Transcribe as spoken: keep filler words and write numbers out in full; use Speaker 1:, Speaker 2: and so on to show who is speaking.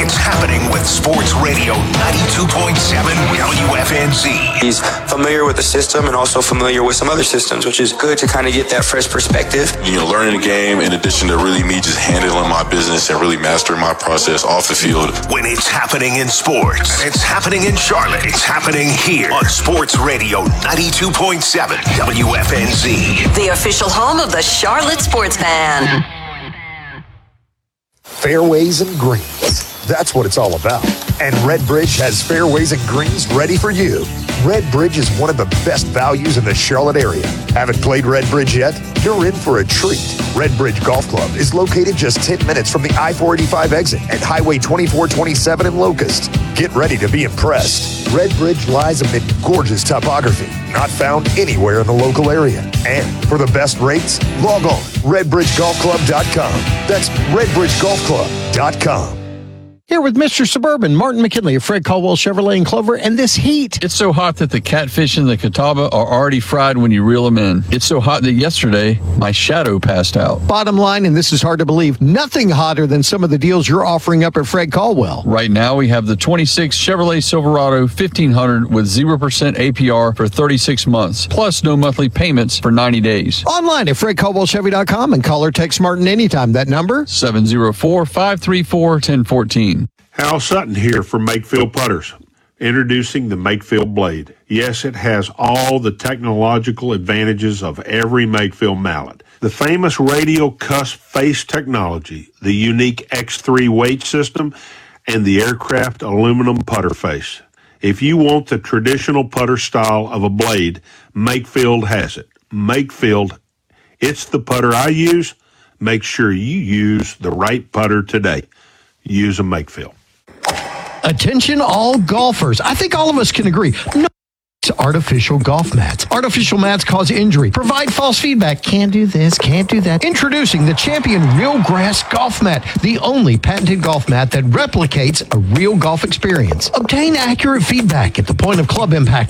Speaker 1: It's happening with Sports Radio ninety-two point seven W F N Z.
Speaker 2: He's familiar with the system and also familiar with some other systems, which is good to kind of get that fresh perspective.
Speaker 3: You know, learning the game in addition to really me just handling my business and really mastering my process off the field.
Speaker 1: When it's happening in sports, and it's happening in Charlotte, it's happening here on Sports Radio ninety-two point seven W F N Z.
Speaker 4: The official home of the Charlotte Sports Fan.
Speaker 5: Fairways and greens. That's what it's all about. And Redbridge has fairways and greens ready for you. Redbridge is one of the best values in the Charlotte area. Haven't played Redbridge yet? You're in for a treat. Redbridge Golf Club is located just ten minutes from the I four eighty-five exit at Highway twenty-four twenty-seven in Locust. Get ready to be impressed. Redbridge lies amid gorgeous topography, not found anywhere in the local area. And for the best rates, log on redbridge golf club dot com. That's redbridge golf club dot com.
Speaker 6: Here with Mister Suburban, Martin McKinley of Fred Caldwell Chevrolet in Clover, and this heat.
Speaker 7: It's so hot that the catfish in the Catawba are already fried when you reel them in. It's so hot that yesterday, my shadow passed out.
Speaker 6: Bottom line, and this is hard to believe, nothing hotter than some of the deals you're offering up at Fred Caldwell.
Speaker 7: Right now, we have the twenty-six Chevrolet Silverado fifteen hundred with zero percent A P R for thirty-six months, plus no monthly payments for ninety days.
Speaker 6: Online at fred caldwell chevy dot com and call or text Martin anytime. That number?
Speaker 7: seven oh four, five three four, one oh one four.
Speaker 8: Hal Sutton here from Makefield Putters. Introducing the Makefield Blade. Yes, it has all the technological advantages of every Makefield mallet. The famous radial cuss face technology, the unique X three weight system, and the aircraft aluminum putter face. If you want the traditional putter style of a blade, Makefield has it. Makefield, it's the putter I use. Make sure you use the right putter today. Use a Makefield.
Speaker 6: Attention all golfers. I think all of us can agree. No, it's artificial golf mats. Artificial mats cause injury, provide false feedback. Can't do this, can't do that. Introducing the Champion Real Grass Golf Mat, the only patented golf mat that replicates a real golf experience. Obtain accurate feedback at the point of club impact